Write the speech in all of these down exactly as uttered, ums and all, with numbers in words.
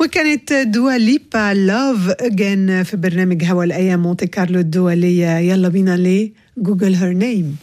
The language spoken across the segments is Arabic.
وكانت دوا ليبا لوف اجين في برنامج هوا الأيام مونتي كارلو الدولية. يلا بينا ليه جوجل هير نيم.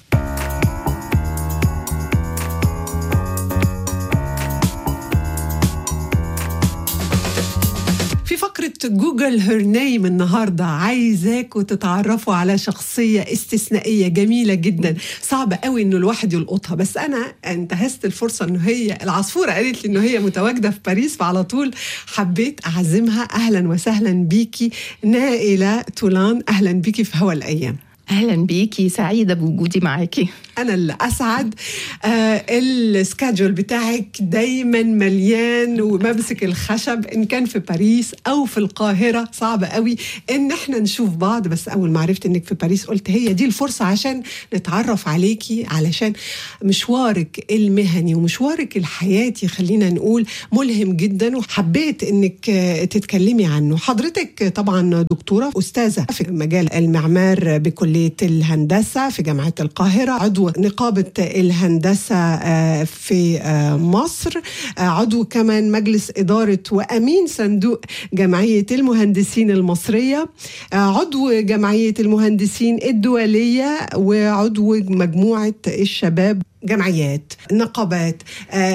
في فقرة جوجل هير نيم النهاردة عايزاكوا تتعرفوا على شخصية استثنائية جميلة جدا، صعب قوي انه الواحد يلقطها، بس انا انتهزت الفرصة انه هي العصفورة قالت لي انه هي متواجدة في باريس، فعلى طول حبيت اعزمها. اهلا وسهلا بيكي نائلة تولان، اهلا بيكي في هوا الأيام. أهلا بيكي، سعيدة بوجودي معاكي. أنا اللي أسعد. آه السكادجول بتاعك دايما مليان وممسك الخشب، إن كان في باريس أو في القاهرة. صعب قوي إن احنا نشوف بعض، بس أول ما عرفت إنك في باريس قلت هي دي الفرصة عشان نتعرف عليكي، علشان مشوارك المهني ومشوارك الحياتي خلينا نقول ملهم جدا، وحبيت إنك تتكلمي عنه. حضرتك طبعا دكتورة أستاذة في مجال المعمار بكل الهندسة في جامعة القاهرة، عضو نقابة الهندسة في مصر، عضو كمان مجلس إدارة وأمين صندوق جمعية المهندسين المصرية، عضو جمعية المهندسين الدولية، وعضو مجموعة الشباب جمعيات نقابات.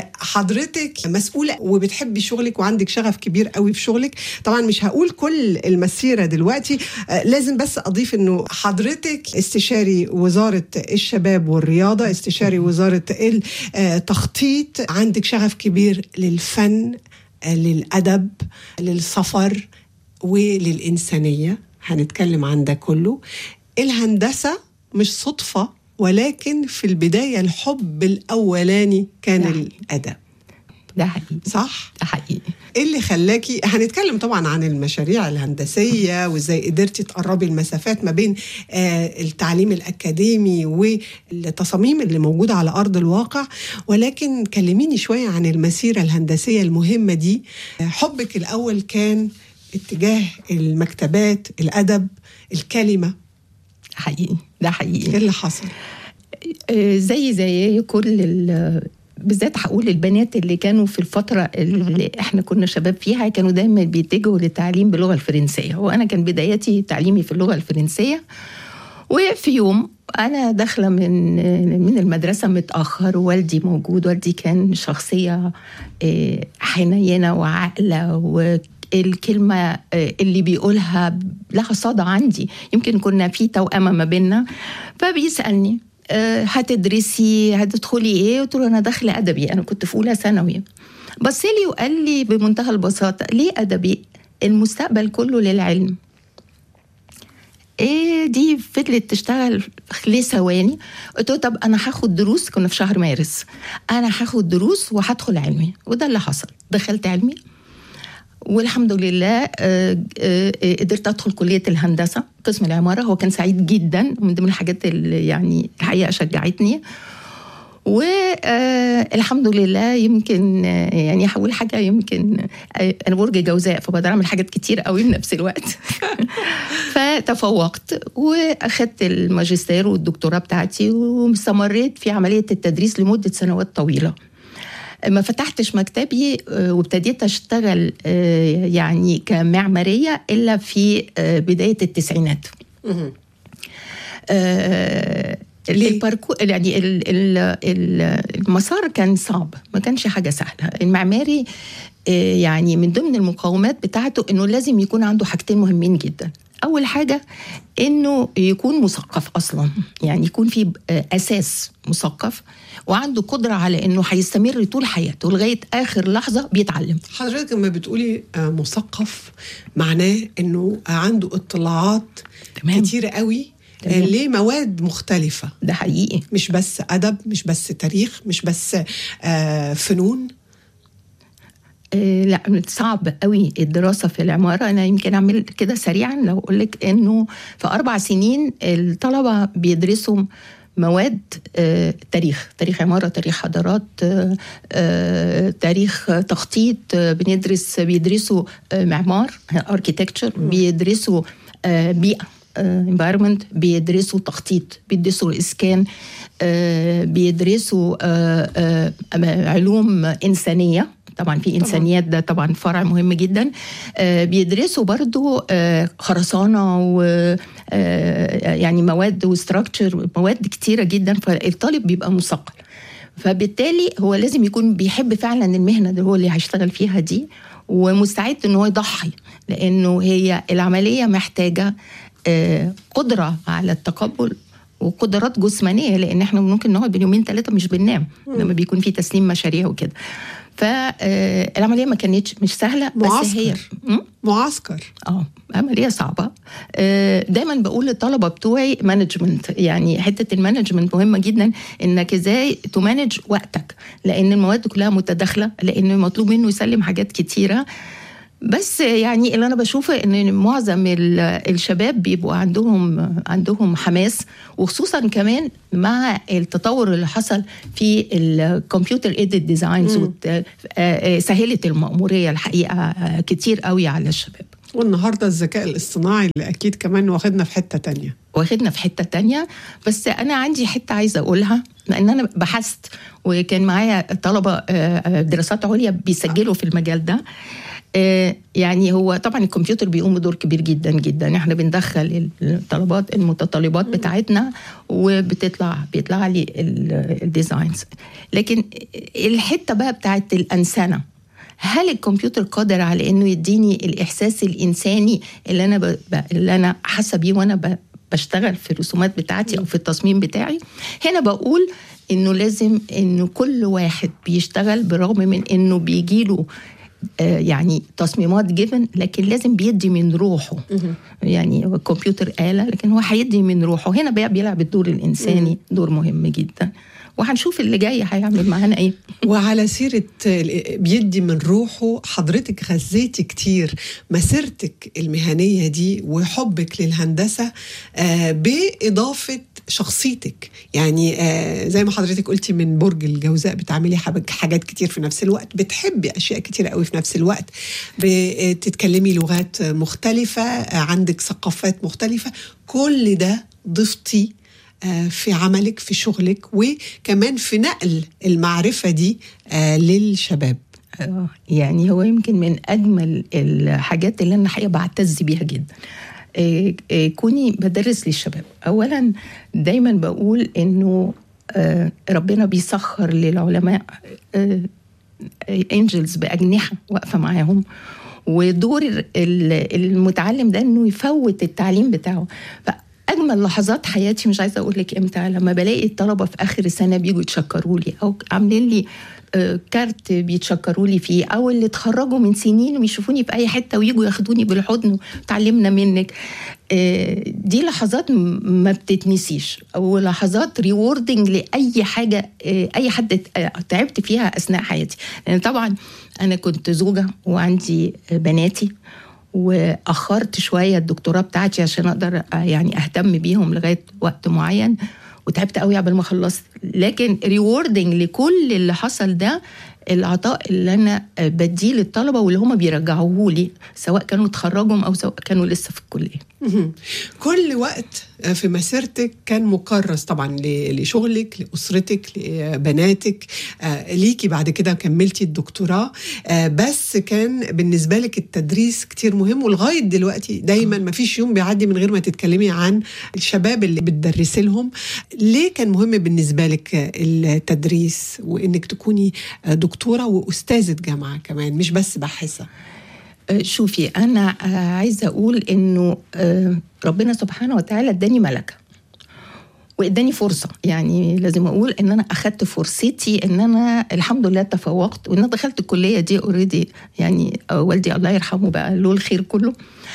حضرتك مسؤولة وبتحبي شغلك وعندك شغف كبير قوي في شغلك. طبعا مش هقول كل المسيرة دلوقتي، لازم بس أضيف أنه حضرتك استشاري وزارة الشباب والرياضة، استشاري وزارة التخطيط، عندك شغف كبير للفن، للأدب، للسفر وللإنسانية. هنتكلم عن ده كله. الهندسة مش صدفة، ولكن في البداية الحب الأولاني كان ده الأدب. ده حقيقي. صح؟ ده حقيقي. إيه اللي خلاكي؟ هنتكلم طبعا عن المشاريع الهندسية وإزاي قدرتي تقربي المسافات ما بين آه التعليم الأكاديمي والتصاميم اللي موجودة على أرض الواقع، ولكن كلميني شوية عن المسيرة الهندسية المهمة دي. حبك الأول كان اتجاه المكتبات، الأدب، الكلمة. حقيقي. ده حقيقي. ايه اللي حصل؟ زي زي كل بالذات هقول البنات اللي كانوا في الفترة اللي احنا كنا شباب فيها كانوا دايما بيتجهوا للتعليم باللغة الفرنسية، وانا كان بدايتي تعليمي في اللغة الفرنسية. وفي يوم انا داخلة من من المدرسة متأخر، والدي موجود، والدي كان شخصية حنينة وعاقلة، و الكلمة اللي بيقولها لها صدى عندي، يمكن كنا في توأمة ما بيننا. فبيسألني هتدرسي هتدخلي ايه؟ قلت له انا داخله ادبي، انا كنت في اولى ثانوي. بص لي وقال لي بمنتهى البساطه ليه ادبي؟ المستقبل كله للعلم. ايه دي؟ فضلت تشتغل خلال ثواني. قلت له طب انا هاخد دروس، كنا في شهر مارس، انا هاخد دروس وهدخل علمي. وده اللي حصل، دخلت علمي والحمد لله قدرت أدخل كلية الهندسة قسم العمارة. هو كان سعيد جدا، من ضمن الحاجات اللي يعني الحقيقة شجعتني. والحمد لله يمكن يعني هقول حاجة، يمكن أنا برج جوزاء فبقدر أعمل حاجات كتير قوي في نفس الوقت. فتفوقت وأخدت الماجستير والدكتوراه بتاعتي، واستمريت في عملية التدريس لمدة سنوات طويلة. ما فتحتش مكتبي وابتديت أشتغل يعني كمعمارية إلا في بداية التسعينات. الباركو يعني المسار كان صعب، ما كانش حاجة سهلة. المعماري يعني من ضمن المقومات بتاعته إنه لازم يكون عنده حاجتين مهمين جدا. أول حاجة إنه يكون مثقف أصلاً، يعني يكون في أساس مثقف وعنده قدرة على إنه هيستمر طول حياته لغاية آخر لحظة بيتعلم. حضرتك لما بتقولي مثقف معناه إنه عنده اطلاعات تمام. كتيرة قوي تمام. ليه مواد مختلفة. ده حقيقي. مش بس أدب، مش بس تاريخ، مش بس آه فنون. آه لا، صعب قوي الدراسة في العمارة. أنا يمكن أعمل كده سريعا لو أقولك إنه في أربع سنين الطلبة بيدرسوا مواد آه، تاريخ تاريخ عمارة، تاريخ حضارات، آه، آه، تاريخ تخطيط، آه، بندرس بيدرسوا آه، معمار architecture، بيدرسوا آه، بيئة آه، environment، بيدرسوا تخطيط، بيدرسوا الإسكان، آه، بيدرسوا آه، آه، علوم إنسانية، طبعا في إنسانيات، ده طبعا فرع مهم جدا. آه بيدرسوا برضو آه خرسانة و آه يعني مواد وستراكتشر، مواد كتيرة جدا، فالطالب بيبقى مثقل. فبالتالي هو لازم يكون بيحب فعلا المهنة اللي هو اللي هيشتغل فيها دي، ومستعد ان هو يضحي، لانه هي العملية محتاجة آه قدرة على التقبل وقدرات جسمانية، لان احنا ممكن نقعد باليومين ثلاثة مش بننام لما بيكون في تسليم مشاريع وكده. فالعملية ما كانتش مش سهلة، معسكر. بس هي معسكر اه عملية صعبة. دايما بقول للطلبة بتوعي مانجمنت، يعني حتة المانجمنت مهمة جدا، انك ازاي تمانج وقتك، لان المواد كلها متداخلة، لان مطلوب منه يسلم حاجات كتيرة. بس يعني اللي انا بشوفه ان معظم الشباب بيبقوا عندهم عندهم حماس، وخصوصا كمان مع التطور اللي حصل في الكمبيوتر ايدد ديزاينز، سهلت المأمورية الحقيقة كتير قوي على الشباب. والنهاردة الذكاء الاصطناعي اللي أكيد كمان واخدنا في حتة تانية واخدنا في حتة تانية. بس أنا عندي حتة عايزة أقولها، لأن أنا بحثت وكان معايا طلبة دراسات عليا بيسجلوا في المجال ده. يعني هو طبعا الكمبيوتر بيقوم بدور كبير جدا جدا، احنا بندخل الطلبات المتطلبات بتاعتنا وبتطلع بيطلع لي الديزاينز. لكن الحتة بقى بتاعت الأنسنة، هل الكمبيوتر قادر على انه يديني الاحساس الانساني اللي انا ب... اللي انا حاسه بيه وانا ب... بشتغل في الرسومات بتاعتي او في التصميم بتاعي؟ هنا بقول انه لازم انه كل واحد بيشتغل برغم من انه بيجيله آه يعني تصميمات جبن، لكن لازم بيدي من روحه. يعني الكمبيوتر آلة، لكن هو هيدي من روحه. هنا بقى بيلعب الدور الانساني دور مهم جدا، وهنشوف اللي جاي هيعمل معانا ايه. وعلى سيرة بيدي من روحه، حضرتك غزيتي كتير مسيرتك المهنية دي وحبك للهندسة بإضافة شخصيتك. يعني زي ما حضرتك قلتي من برج الجوزاء بتعملي حاجات كتير في نفس الوقت، بتحبي أشياء كتير قوي في نفس الوقت، بتتكلمي لغات مختلفة، عندك ثقافات مختلفة. كل ده ضفتي في عملك في شغلك، وكمان في نقل المعرفة دي للشباب. يعني هو يمكن من أجمل الحاجات اللي أنا حقيقة بعتز بيها جدا كوني بدرس للشباب. أولا دايما بقول إنه ربنا بيسخر للعلماء انجلز بأجنحة واقفة معاهم، ودور المتعلم ده إنه يفوت التعليم بتاعه. أجمل لحظات حياتي مش عايزة أقول لك إمتى، لما بلاقي الطلبة في آخر السنة بيجوا يتشكروا لي، أو عاملين لي كارت بيتشكروا لي فيه، أو اللي اتخرجوا من سنين ويشوفوني في أي حتة ويجوا ياخدوني بالحضن وتعلمنا منك. دي لحظات ما بتتنسيش، أو لحظات ريوردنج لأي حاجة أي حد تعبت فيها أثناء حياتي. يعني طبعا أنا كنت زوجة وعندي بناتي، وأخرت شوية الدكتوراه بتاعتي عشان أقدر يعني أهتم بيهم لغاية وقت معين، وتعبت قوي قبل ما خلصت. لكن ريوردنج لكل اللي حصل ده العطاء اللي أنا بديه للطلبة واللي هم بيرجعوه لي، سواء كانوا اتخرجوا أو سواء كانوا لسه في الكلية. كل وقت في مسيرتك كان مكرس طبعا لشغلك، لأسرتك، لبناتك، ليكي بعد كده كملتي الدكتوراه، بس كان بالنسبة لك التدريس كتير مهم، ولغاية دلوقتي دايما ما فيش يوم بيعدي من غير ما تتكلمي عن الشباب اللي بتدرسي لهم. ليه كان مهم بالنسبة لك التدريس، وإنك تكوني دكتورة وأستاذة جامعة كمان، مش بس باحثة؟ شوفي، أنا عايزة أقول إنه ربنا سبحانه وتعالى اداني ملكة واداني فرصة. يعني لازم أقول إن أنا أخدت فرصتي، إن أنا الحمد لله تفوقت، وإن أنا دخلت الكلية دي أوريدي. يعني والدي الله يرحمه بقى له الخير كله،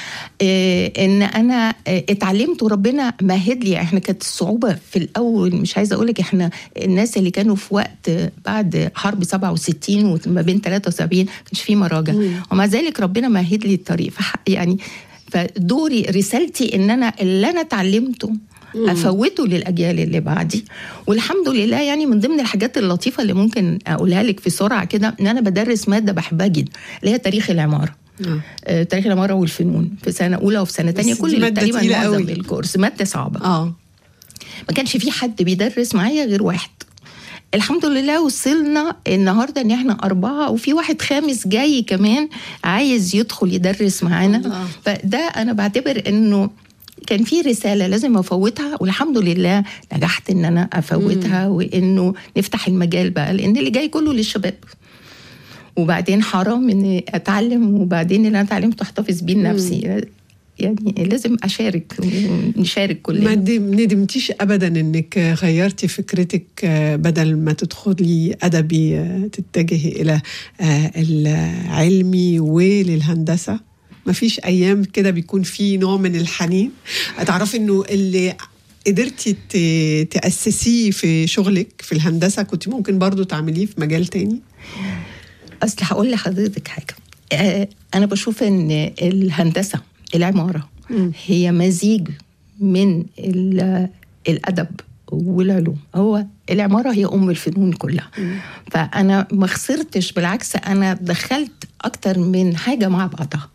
إن أنا اتعلمت وربنا مهد لي. إحنا كانت الصعوبة في الأول، مش عايزة أقولك، إحنا الناس اللي كانوا في وقت بعد حرب سبعة وستين وما بين ثلاثة وسبعين كانش فيه مراجع، ومع ذلك ربنا مهد لي الطريق. يعني فدوري رسالتي إن أنا اللي أنا اتعلمته أفوته للأجيال اللي بعدي. والحمد لله يعني من ضمن الحاجات اللطيفة اللي ممكن أقولها لك في سرعة كده، إن أنا بدرس مادة بحبها جدا، اللي هي تاريخ العمارة. آه. تاريخ العمارة والفنون في سنة أولى وفي سنة تانية، كل تقريبا معظم الكورس مادة صعبة. آه. ما كانش في حد بيدرس معايا غير واحد، الحمد لله وصلنا النهارده ان احنا اربعه، وفي واحد خامس جاي كمان عايز يدخل يدرس معانا. فده انا بعتبر انه كان في رسالة لازم أفوتها، والحمد لله نجحت إن أنا أفوتها، مم. وإنه نفتح المجال بقى، لأن اللي جاي كله للشباب. وبعدين حرام إني أتعلم وبعدين اللي أنا اتعلمته أحتفظ بيه لنفسي. يعني لازم أشارك ونشارك كلنا. ما ندمتيش أبدا إنك غيرتي فكرتك، بدل ما تدخلي أدبي تتجهي إلى العلمي وللهندسة؟ ما فيش أيام كده بيكون في نوع من الحنين؟ تعرفي إنه اللي قدرتي تأسسيه في شغلك في الهندسة كنت ممكن برضو تعمليه في مجال تاني؟ أصل هقول لحضرتك حاجة، أنا بشوف إن الهندسة العمارة م. هي مزيج من الأدب والعلوم. هو العمارة هي أم الفنون كلها. م. فأنا ما خسرتش، بالعكس أنا دخلت أكتر من حاجة مع بعضها.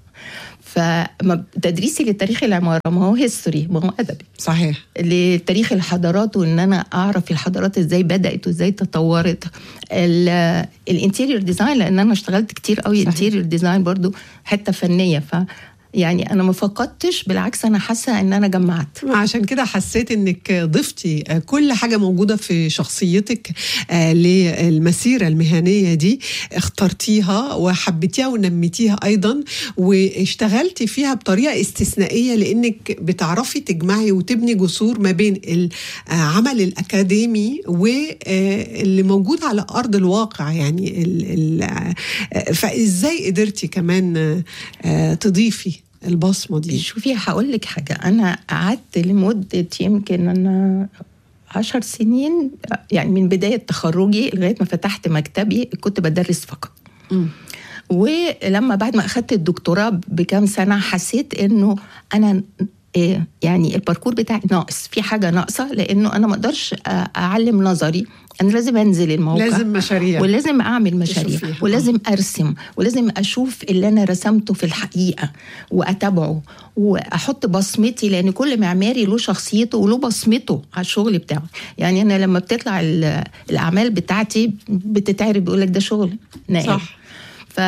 فتدريسي لتاريخ العمارة ما هو هيستوري، ما هو أدبي. صحيح. لتاريخ الحضارات، وإن أنا أعرف الحضارات إزاي بدأت وإزاي تطورت. الانتيريور ديزاين، لأن أنا اشتغلت كتير قوي انتيريور ديزاين برضو حتة فنية. ف يعني أنا ما فقدتش، بالعكس أنا حاسة إن أنا جمعت. عشان كده حسيت إنك ضفتي كل حاجة موجودة في شخصيتك للمسيرة المهنية دي، اخترتيها وحبيتيها ونميتيها أيضا، واشتغلتي فيها بطريقة استثنائية، لأنك بتعرفي تجمعي وتبني جسور ما بين العمل الأكاديمي واللي موجود على أرض الواقع. يعني ال ال فإزاي قدرتي كمان تضيفي البصمة دي؟ شوفي هقول لك حاجة، أنا قعدت لمدة يمكن أنا عشر سنين، يعني من بداية تخرجي لغاية ما فتحت مكتبي كنت بدرس فقط. م. ولما بعد ما أخدت الدكتوراه بكام سنة حسيت إنه أنا يعني الباركور بتاعي ناقص، في حاجة ناقصة، لأنه أنا ما أقدرش أعلم نظري، أنا لازم أنزل الموقع، لازم مشاريع، ولازم أعمل مشاريع، ولازم أرسم، ولازم أشوف اللي أنا رسمته في الحقيقة وأتابعه وأحط بصمتي، لأن كل معماري له شخصيته وله بصمته على الشغل بتاعه. يعني أنا لما بتطلع الأعمال بتاعتي بتتعرف بيقولك ده شغل نائل. صح. ف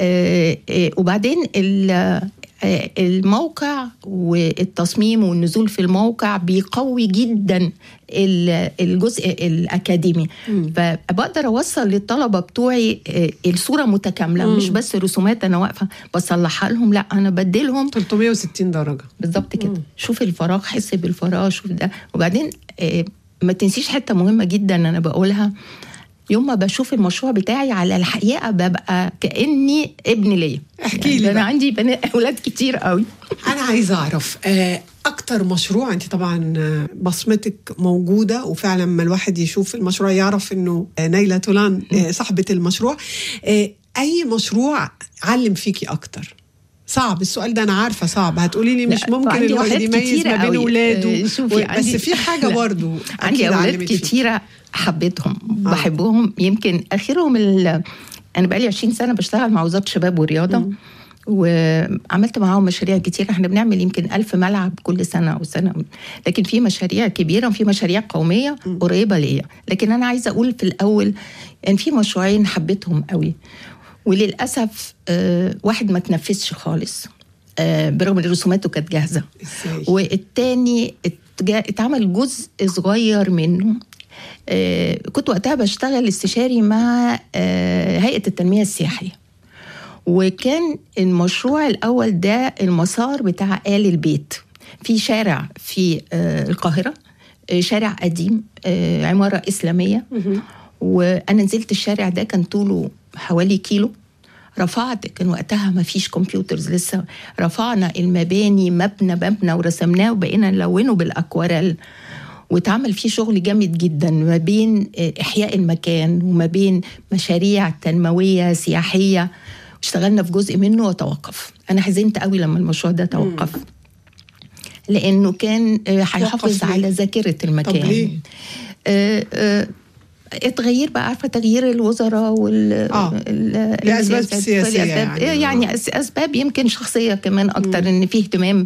وبعدين الموقع والتصميم والنزول في الموقع بيقوي جدا الجزء الأكاديمي. م. فبقدر أوصل للطلبة بتوعي الصورة متكاملة، م. مش بس رسومات أنا واقفة بصلحها لهم، لا أنا بديلهم ثلاثمية وستين درجة بالضبط كده. م. شوف الفراغ، حس بالفراغ، شوف ده. وبعدين ما تنسيش حتة مهمة جدا أنا بقولها، يوم ما بشوف المشروع بتاعي على الحقيقة ببقى كأني ابن ليا. احكي يعني لي. أنا عندي بنات أولاد كتير قوي. أنا عايزة أعرف أكتر مشروع، أنت طبعا بصمتك موجودة، وفعلا ما الواحد يشوف المشروع يعرف أنه نايلة طولان صاحبة المشروع. أي مشروع علم فيكي أكتر؟ صعب السؤال ده، أنا عارفة صعب، هتقولي لي مش ممكن الواحد يميز ما بين أولاده، بس في حاجة برضو عندي أولاد كتيرة حبيتهم، آه. بحبهم. يمكن آخرهم أنا بقالي عشرين سنة بشتغل مع وزارة الشباب والرياضة، م. وعملت معاهم مشاريع كتير. احنا بنعمل يمكن ألف ملعب كل سنة أو سنة، لكن في مشاريع كبيرة وفي مشاريع قومية م. قريبة ليا. لكن أنا عايزة أقول في الأول أن يعني في مشروعين حبيتهم قوي، وللأسف آه واحد ما تنفذش خالص آه برغم ان رسوماته كانت جاهزة، والتاني اتعمل جزء صغير منه. آه كنت وقتها بشتغل استشاري مع آه هيئة التنمية السياحية، وكان المشروع الأول ده المسار بتاع آل البيت في شارع في آه القاهرة، آه شارع قديم، آه عمارة إسلامية. وأنا نزلت الشارع ده كان طوله حوالي كيلو. رفعت، كان وقتها ما فيش كمبيوترز لسه، رفعنا المباني مبنى مبنى ورسمناه وبقينا نلونه بالأكواريل، واتعمل فيه شغل جامد جدا ما بين إحياء المكان وما بين مشاريع تنموية سياحية. اشتغلنا في جزء منه وتوقف. أنا حزنت قوي لما المشروع ده توقف، مم. لأنه كان هيحافظ على ذاكرة المكان. طب ليه؟ آه آه اتغير بقى، عارفه تغيير الوزراء وال اه لاسباب سياسيه، يعني, يعني اسباب يمكن شخصيه كمان اكتر، مم. ان فيه اهتمام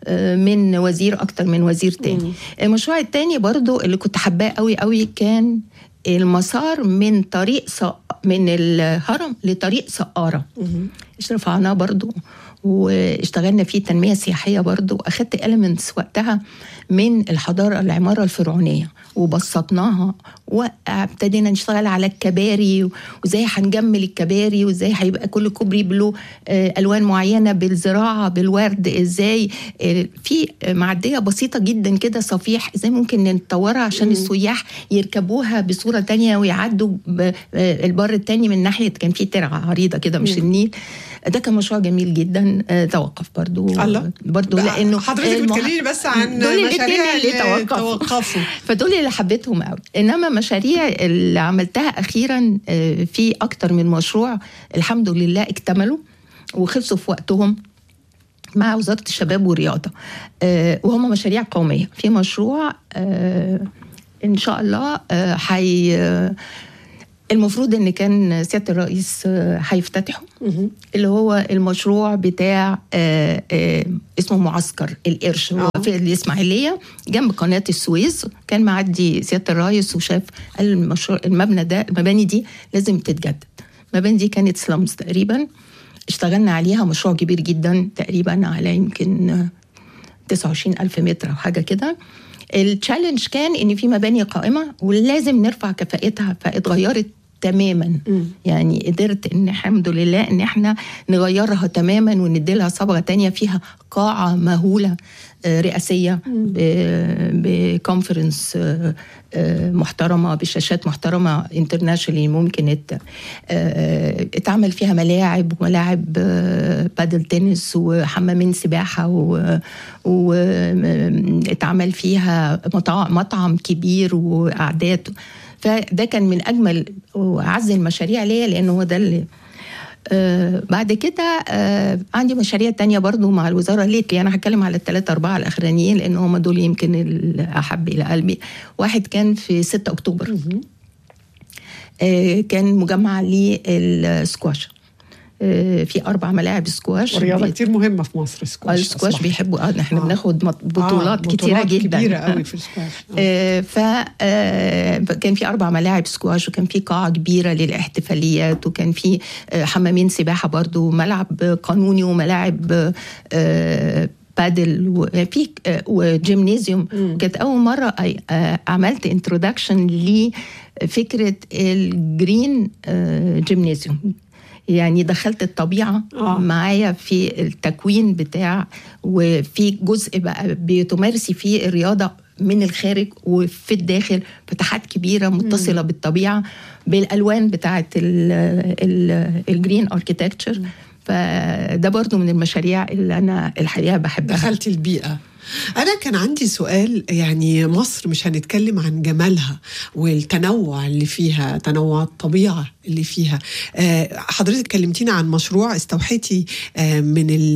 من وزير اكتر من وزير تاني. مم. المشروع التاني برضو اللي كنت حباه قوي قوي كان المسار من طريق سق... من الهرم لطريق سقارة رفعناه برضو واشتغلنا فيه تنمية سياحية برضو. أخدت إليمنتس وقتها من الحضارة العمارة الفرعونية وبسطناها وابتدينا نشتغل على الكباري وازاي هنجمل الكباري وازاي هيبقى كل كوبري له ألوان معينة بالزراعة بالورد، ازاي في معدية بسيطة جدا كده صفيح ازاي ممكن نطورها عشان السياح يركبوها بصورة تانية ويعدوا البر التاني من ناحية. كان في ترعة عريضة كده مش النيل. ده كان مشروع جميل جدا. توقف برضو الله برضو لانه حضرتك بتكلمني بس عن مشاريع اللي توقفوا فدول اللي حبيتهم قوي. انما مشاريع اللي عملتها اخيرا في اكتر من مشروع الحمد لله اكتملوا وخلصوا في وقتهم مع وزارة الشباب والرياضة وهم مشاريع قومية. في مشروع ان شاء الله حي المفروض ان كان سيادة الرئيس هيفتتحه اللي هو المشروع بتاع آآ آآ اسمه معسكر القرش هو في الإسماعيلية جنب قناة السويس. كان معدي سيادة الرئيس وشاف المشروع المبنى ده المباني دي لازم تتجدد. المباني دي كانت سلامز تقريبا اشتغلنا عليها مشروع كبير جدا تقريبا على يمكن تسعة وعشرين ألف متر أو حاجة كده. التشالنج كان ان في مباني قائمه ولازم نرفع كفاءتها فاتغيرت تماما. م. يعني قدرت ان الحمد لله ان احنا نغيرها تماما وندي لها صبغه تانية فيها قاعه مهوله رئاسيه بكونفرنس محترمه بشاشات محترمه انترناشونالي ممكن اتعمل فيها ملاعب وملاعب بادل تنس وحمامين سباحه واتعمل فيها مطعم كبير وقعدات. فده كان من أجمل وأعز المشاريع ليا لأنه هو ده اللي آه بعد كده آه عندي مشاريع تانية برضو مع الوزارة ليك. أنا هتكلم على الثلاثة أربعة الأخرانيين لأن هم دول يمكن الأحب إلى قلبي. واحد كان في ستة أكتوبر آه كان مجمع للسكواش في أربع ملاعب سكواش ورياضة كتير مهمة في مصر. سكواش السكواش بيحبوا اه احنا آه. بناخد بطولات, آه. كتيرة جدا كبيرة قوي في السكواش. آه. فكان في أربع ملاعب سكواش وكان في قاعة كبيرة للاحتفاليات وكان في حمامين سباحة برضو ملعب قانوني وملاعب آه بادل وفي وجيمنيزيوم. كانت أول مرة عملت انترودكشن لفكرة الجرين جيمنيزيوم. يعني دخلت الطبيعة آه. معايا في التكوين بتاع وفي جزء بقى بتمارسي فيه الرياضة من الخارج وفي الداخل فتحات كبيرة متصلة م. بالطبيعة بالألوان بتاعت الجرين اركيتكتشر. فده برضو من المشاريع اللي أنا الحقيقة بحبها. دخلت البيئة. أنا كان عندي سؤال. يعني مصر مش هنتكلم عن جمالها والتنوع اللي فيها تنوع الطبيعة اللي فيها. حضرتك كلمتينا عن مشروع استوحيتي من